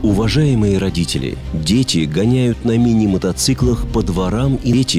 Уважаемые родители, дети гоняют на мини-мотоциклах по дворам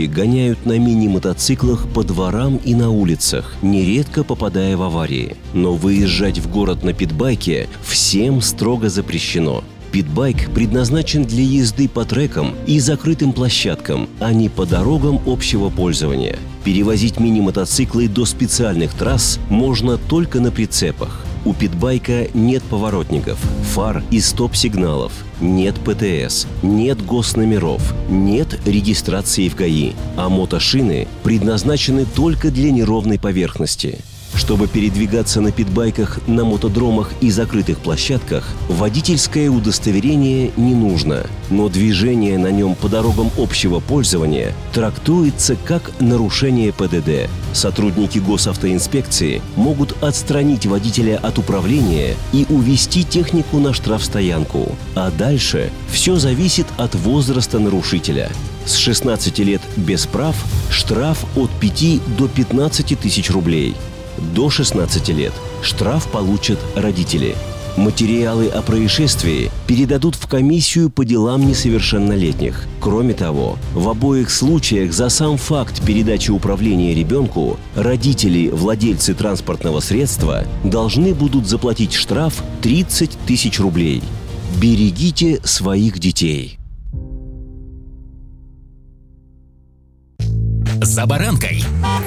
и на улицах, нередко попадая в аварии. Но выезжать в город на питбайке всем строго запрещено. Питбайк предназначен для езды по трекам и закрытым площадкам, а не по дорогам общего пользования. Перевозить мини-мотоциклы до специальных трасс можно только на прицепах. У питбайка нет поворотников, фар и стоп-сигналов, нет ПТС, нет госномеров, нет регистрации в ГАИ, а мотошины предназначены только для неровной поверхности. Чтобы передвигаться на питбайках на мотодромах и закрытых площадках, водительское удостоверение не нужно, но движение на нем по дорогам общего пользования трактуется как нарушение ПДД. Сотрудники госавтоинспекции могут отстранить водителя от управления и увезти технику на штрафстоянку. А дальше все зависит от возраста нарушителя. С 16 лет без прав штраф от 5 до 15 тысяч рублей. До 16 лет штраф получат родители. Материалы о происшествии передадут в комиссию по делам несовершеннолетних. Кроме того, в обоих случаях за сам факт передачи управления ребенку родители, владельцы транспортного средства, должны будут заплатить штраф 30 тысяч рублей. Берегите своих детей. За баранкой.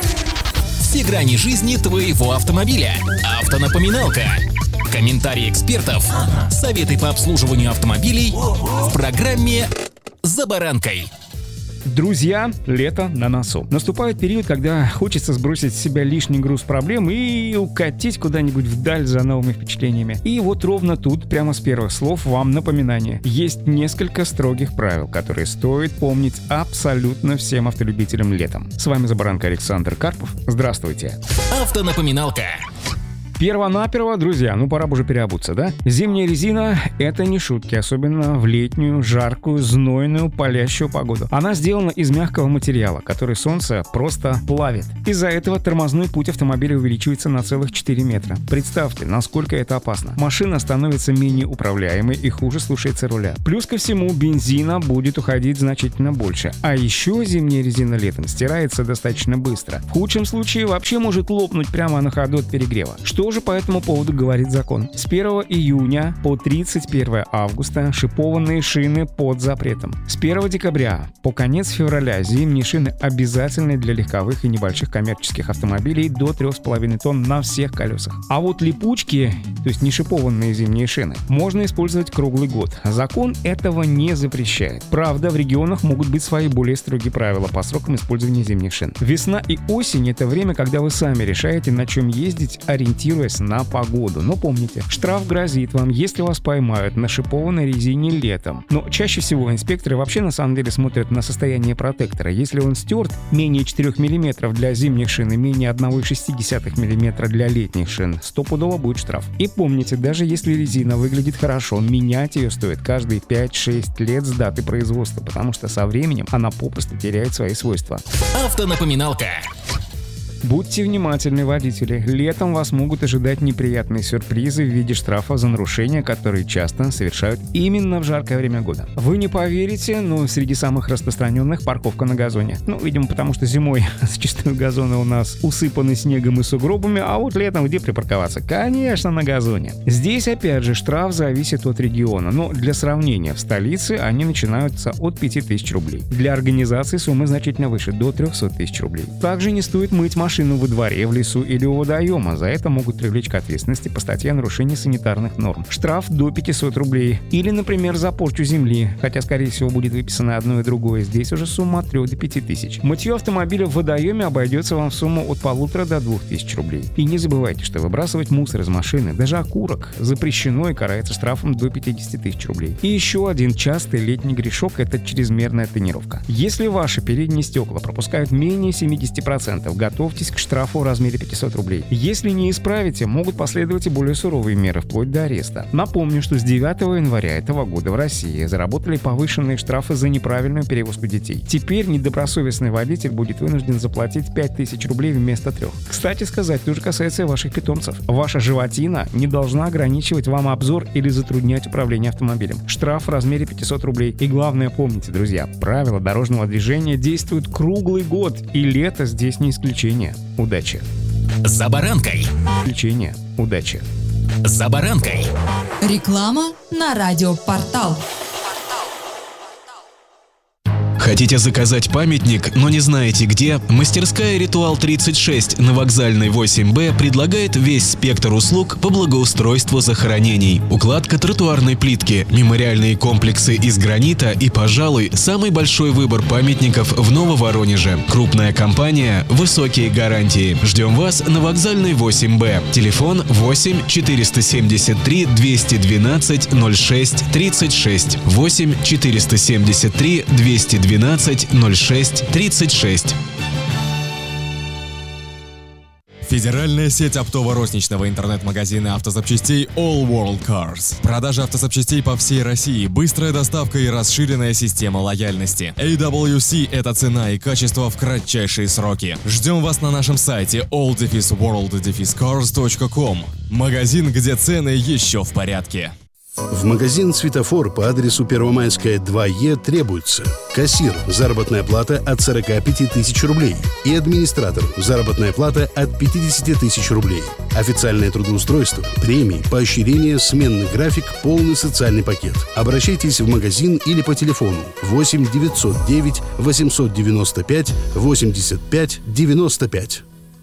Все грани жизни твоего автомобиля. Автонапоминалка. Комментарии экспертов. Советы по обслуживанию автомобилей в программе «За баранкой». Друзья, лето на носу. Наступает период, когда хочется сбросить с себя лишний груз проблем и укатить куда-нибудь вдаль за новыми впечатлениями. И вот ровно тут, прямо с первых слов, вам напоминание. Есть несколько строгих правил, которые стоит помнить абсолютно всем автолюбителям летом. С вами «За баранкой» Александр Карпов. Здравствуйте. Автонапоминалка. Перво-наперво, друзья, пора бы уже переобуться, да? Зимняя резина — это не шутки, особенно в летнюю, жаркую, знойную, палящую погоду. Она сделана из мягкого материала, который солнце просто плавит. Из-за этого тормозной путь автомобиля увеличивается на целых 4 метра. Представьте, насколько это опасно. Машина становится менее управляемой и хуже слушается руля. Плюс ко всему, бензина будет уходить значительно больше. А еще зимняя резина летом стирается достаточно быстро. В худшем случае вообще может лопнуть прямо на ходу от перегрева. Что же по этому поводу говорит закон? С 1 июня по 31 августа шипованные шины под запретом. С 1 декабря по конец февраля зимние шины обязательны для легковых и небольших коммерческих автомобилей до 3,5 тонн на всех колесах. А вот липучки, то есть не шипованные зимние шины, можно использовать круглый год. Закон этого не запрещает. Правда, в регионах могут быть свои более строгие правила по срокам использования зимних шин. Весна и осень — это время, когда вы сами решаете, на чем ездить, ориентируясь на погоду. Но помните, штраф грозит вам, если вас поймают на шипованной резине летом. Но чаще всего инспекторы вообще на самом деле смотрят на состояние протектора. Если он стерт менее 4 мм для зимних шин и менее 1,6 мм для летних шин, стопудово будет штраф. И помните, даже если резина выглядит хорошо, менять ее стоит каждые 5-6 лет с даты производства, потому что со временем она попросту теряет свои свойства. Автонапоминалка. Будьте внимательны, водители. Летом вас могут ожидать неприятные сюрпризы в виде штрафов за нарушения, которые часто совершают именно в жаркое время года. Вы не поверите, но среди самых распространенных парковка на газоне. Видимо, потому что зимой зачастую газоны у нас усыпаны снегом и сугробами, а вот летом где припарковаться? Конечно, на газоне. Здесь, опять же, штраф зависит от региона, но для сравнения, в столице они начинаются от 5000 рублей. Для организации суммы значительно выше, до 300 тысяч рублей. Также не стоит мыть машину во дворе, в лесу или у водоема. За это могут привлечь к ответственности по статье о нарушении санитарных норм. Штраф до 500 рублей. Или, например, за порчу земли, хотя, скорее всего, будет выписано одно и другое. Здесь уже сумма от 3 до 5 тысяч. Мытье автомобиля в водоеме обойдется вам в сумму от 1500 до 2000 рублей. И не забывайте, что выбрасывать мусор из машины, даже окурок, запрещено и карается штрафом до 50 тысяч рублей. И еще один частый летний грешок — это чрезмерная тонировка. Если ваши передние стекла пропускают менее 70%, готовьтесь готовьтесь к штрафу в размере 500 рублей. Если не исправите, могут последовать и более суровые меры, вплоть до ареста. Напомню, что с 9 января этого года в России заработали повышенные штрафы за неправильную перевозку детей. Теперь недобросовестный водитель будет вынужден заплатить 5000 рублей вместо 3. Кстати сказать, тоже касается и ваших питомцев. Ваша животина не должна ограничивать вам обзор или затруднять управление автомобилем. Штраф в размере 500 рублей. И главное, помните, друзья, правила дорожного движения действуют круглый год, и лето здесь не исключение. Удачи! За баранкой. Исключение. Удачи! За баранкой. Реклама на радиопортал. Хотите заказать памятник, но не знаете где? Мастерская «Ритуал 36» на Вокзальной 8Б предлагает весь спектр услуг по благоустройству захоронений. Укладка тротуарной плитки, мемориальные комплексы из гранита и, пожалуй, самый большой выбор памятников в Нововоронеже. Крупная компания, высокие гарантии. Ждем вас на Вокзальной 8Б. Телефон 8 473 212 06 36. 8 473 212 06 36. Федеральная сеть оптово-розничного интернет-магазина автозапчастей All World Cars. Продажа автозапчастей по всей России, быстрая доставка и расширенная система лояльности. AWC – это цена и качество в кратчайшие сроки. Ждем вас на нашем сайте all-world-cars.com. Магазин, где цены еще в порядке. В магазин «Светофор» по адресу Первомайская, 2Е требуется кассир, заработная плата от 45 тысяч рублей, и администратор, заработная плата от 50 тысяч рублей. Официальное трудоустройство, премии, поощрение, сменный график, полный социальный пакет. Обращайтесь в магазин или по телефону 8 909 895 85 95.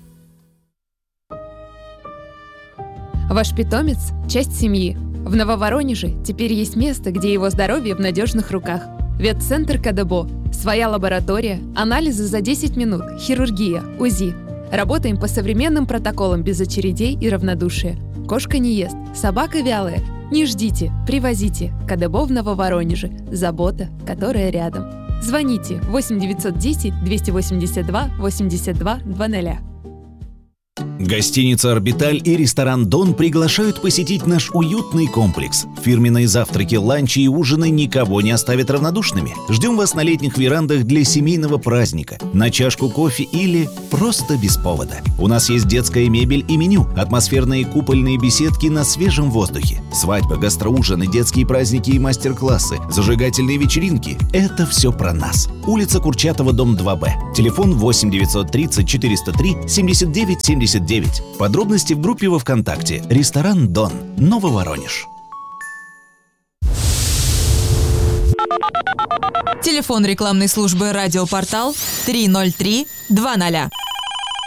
Ваш питомец – часть семьи. В Нововоронеже теперь есть место, где его здоровье в надежных руках. Ветцентр КДБО. Своя лаборатория, анализы за 10 минут, хирургия, УЗИ. Работаем по современным протоколам без очередей и равнодушия. Кошка не ест, собака вялая. Не ждите, привозите. КДБО в Нововоронеже. Забота, которая рядом. Звоните 8 910 282 82 00. Гостиница «Орбиталь» и ресторан «Дон» приглашают посетить наш уютный комплекс. Фирменные завтраки, ланчи и ужины никого не оставят равнодушными. Ждем вас на летних верандах для семейного праздника, на чашку кофе или просто без повода. У нас есть детская мебель и меню, атмосферные купольные беседки на свежем воздухе, свадьба, гастроужины, детские праздники и мастер-классы, зажигательные вечеринки – это все про нас. Улица Курчатова, дом 2Б. Телефон 8 930 403 79 79. Подробности в группе во ВКонтакте. Ресторан «Дон», Нововоронеж. Телефон рекламной службы «Радиопортал» 303 20.